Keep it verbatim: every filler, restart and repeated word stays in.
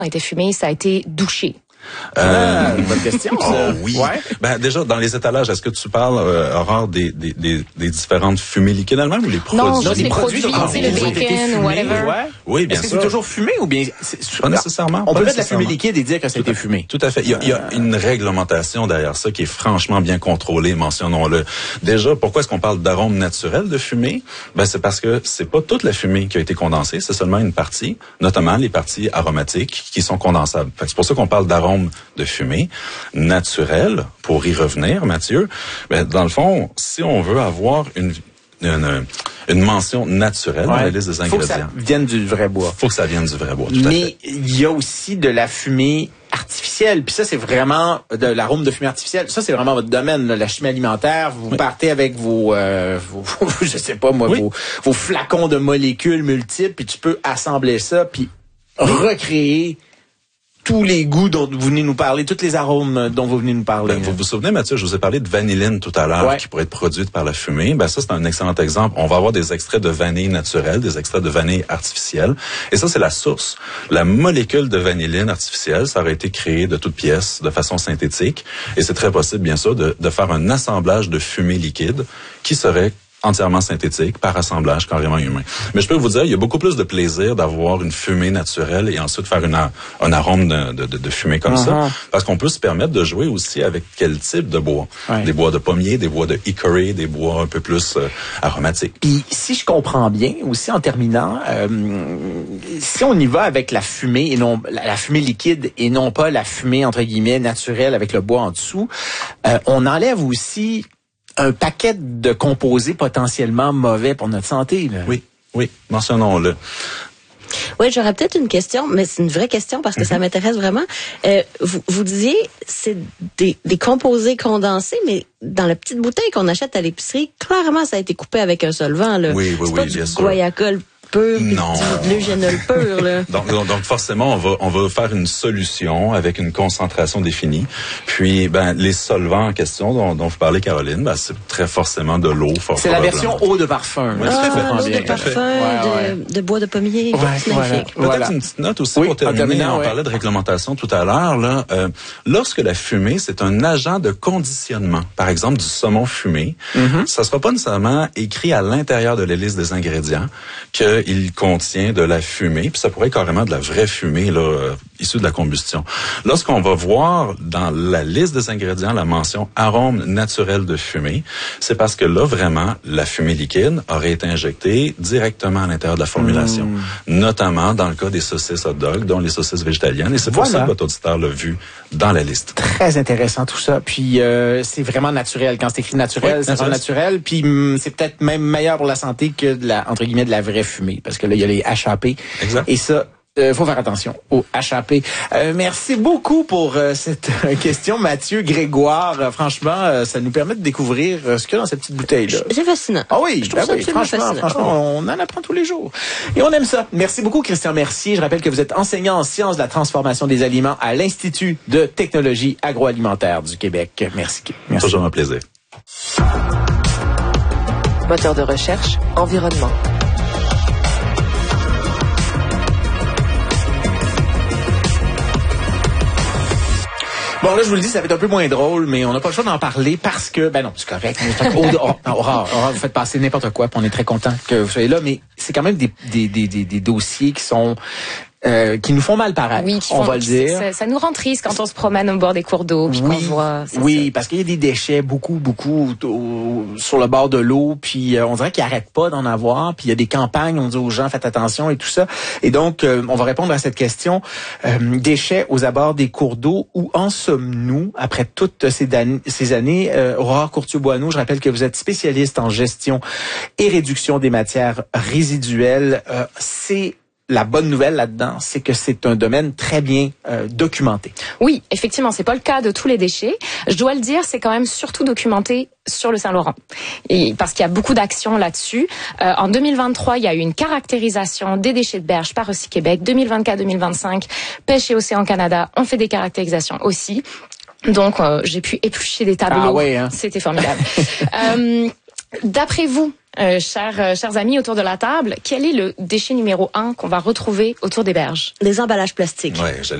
a été fumé, ça a été douché. Euh, ah, bonne question. Ça. Oh, oui. Ouais. Ben déjà dans les étalages, est-ce que tu parles, euh, Aurore, des, des des des différentes fumées liquides elles-mêmes ou les produits? Non, non les, les produits, produits c'est le bacon ou whatever. Ouais. Oui, bien Est-ce sûr. que c'est toujours fumé ou bien Pas nécessairement. On pas peut mettre de la fumée nécessairement. liquide et dire que c'était fumé. Tout à fait. Il y a, il y a une réglementation derrière ça qui est franchement bien contrôlée, mentionnons-le. Déjà, pourquoi est-ce qu'on parle d'arôme naturel de fumée? Ben, c'est parce que c'est pas toute la fumée qui a été condensée, c'est seulement une partie, notamment les parties aromatiques qui sont condensables. Fait que c'est pour ça qu'on parle d'arôme de fumée naturel. Pour y revenir, Mathieu, ben, dans le fond, si on veut avoir une Une, une mention naturelle ouais. dans la liste des ingrédients. Faut que ça vienne du vrai bois. Faut que ça vienne du vrai bois, tout Mais à fait. il y a aussi de la fumée artificielle. Puis ça, c'est vraiment de l'arôme de fumée artificielle. Ça, c'est vraiment votre domaine, là, la chimie alimentaire. Vous oui. partez avec vos, euh, vos, je sais pas moi, oui. vos, vos flacons de molécules multiples, puis tu peux assembler ça, puis recréer tous les goûts dont vous venez nous parler, tous les arômes dont vous venez nous parler. Ben, vous vous souvenez, Mathieu, je vous ai parlé de vanilline tout à l'heure, ouais. qui pourrait être produite par la fumée. Ben ça, c'est un excellent exemple. On va avoir des extraits de vanille naturelle, des extraits de vanille artificielle. Et ça, c'est la source. La molécule de vanilline artificielle, ça aurait été créé de toutes pièces, de façon synthétique. Et c'est très possible, bien sûr, de, de faire un assemblage de fumée liquide qui serait entièrement synthétique, par assemblage carrément humain. Mais je peux vous dire, il y a beaucoup plus de plaisir d'avoir une fumée naturelle et ensuite faire une, un arôme de, de, de fumée comme uh-huh. ça, parce qu'on peut se permettre de jouer aussi avec quel type de bois. Ouais. Des bois de pommier, des bois de hickory, des bois un peu plus euh, aromatiques. Puis, si je comprends bien, aussi en terminant, euh, si on y va avec la fumée et non la fumée liquide et non pas la fumée entre guillemets naturelle avec le bois en dessous, euh, on enlève aussi un paquet de composés potentiellement mauvais pour notre santé. Là. Oui, oui, mentionnons-le. Oui, j'aurais peut-être une question, mais c'est une vraie question parce que mm-hmm. ça m'intéresse vraiment. Euh, vous, vous disiez, c'est des, des composés condensés, mais dans la petite bouteille qu'on achète à l'épicerie, clairement, ça a été coupé avec un solvant. Là. Oui, oui, c'est oui, pas bien du sûr. guayacol pur, non. de l'eugénol pur, là. donc, donc, donc, forcément, on va, on va faire une solution avec une concentration définie. Puis, ben, les solvants en question dont, dont vous parlez, Caroline, ben, c'est très forcément de l'eau. Fort c'est la version eau de parfum. Oui, ah, l'eau de parfum, ouais, de, de bois de pommier. Ouais, voilà. Peut-être voilà. une petite note aussi oui, pour terminer. terminant, on ouais. parlait de réglementation tout à l'heure. Là, euh, lorsque la fumée, c'est un agent de conditionnement, par exemple du saumon fumé, mm-hmm. ça sera pas nécessairement écrit à l'intérieur de la liste des ingrédients qu'il contient de la fumée, puis ça pourrait être carrément de la vraie fumée là, euh, issue de la combustion. Lorsqu'on va voir dans la liste des ingrédients la mention arôme naturel de fumée, c'est parce que là, vraiment, la fumée liquide aurait été injectée directement à l'intérieur de la formulation, mmh. notamment dans le cas des saucisses hot dog, dont les saucisses végétaliennes, et c'est pour voilà. ça que votre auditeur l'a vu dans la liste. Très intéressant tout ça, puis euh, c'est vraiment naturel. Quand c'est écrit naturel, oui, c'est vraiment naturel, puis hum, c'est peut-être même meilleur pour la santé que de la, entre guillemets, de la vraie fumée, parce que là, il y a les H A P. Exact. Et ça, euh, faut faire attention aux H A P. Euh, merci beaucoup pour euh, cette euh, question, Mathieu Grégoire. Euh, franchement, euh, ça nous permet de découvrir euh, ce qu'il y a dans cette petite bouteille-là. C'est fascinant. Ah oui, je trouve ben ça oui, franchement, fascinant. franchement, on en apprend tous les jours. Et on aime ça. Merci beaucoup, Christian Mercier. Je rappelle que vous êtes enseignant en sciences de la transformation des aliments à l'Institut de technologie agroalimentaire du Québec. Merci. Merci. Toujours un plaisir. Moteur de recherche, environnement. Bon, là, je vous le dis, ça va être un peu moins drôle, mais on n'a pas le choix d'en parler parce que, ben non, c'est correct. Aurore, Aurore, vous faites passer n'importe quoi, puis on est très content que vous soyez là, mais c'est quand même des, des, des, des, des dossiers qui sont... Euh, qui nous font mal paraître, oui, on font, va le dire. Ça, ça nous rend triste quand on se promène au bord des cours d'eau, puis oui, qu'on voit. Oui, ça. Parce qu'il y a des déchets, beaucoup, beaucoup au, sur le bord de l'eau, puis euh, on dirait qu'ils n'arrêtent pas d'en avoir, puis il y a des campagnes, on dit aux gens faites attention et tout ça. Et donc, euh, on va répondre à cette question. Euh, déchets aux abords des cours d'eau, où en sommes-nous après toutes ces, ces années? Euh, Aurore Courtieu-Boineau, je rappelle que vous êtes spécialiste en gestion et réduction des matières résiduelles. Euh, c'est La bonne nouvelle là-dedans, c'est que c'est un domaine très bien euh, documenté. Oui, effectivement, c'est pas le cas de tous les déchets. Je dois le dire, c'est quand même surtout documenté sur le Saint-Laurent, et parce qu'il y a beaucoup d'actions là-dessus. Euh, en deux mille vingt-trois, il y a eu une caractérisation des déchets de berge par Recy Québec. deux mille vingt-quatre deux mille vingt-cinq, Pêche et Océan Canada ont fait des caractérisations aussi. Donc, euh, j'ai pu éplucher des tableaux. Ah ouais, hein? C'était formidable. euh, D'après vous, Euh, chers, euh, chers amis autour de la table, quel est le déchet numéro un qu'on va retrouver autour des berges? Des emballages plastiques. Ouais,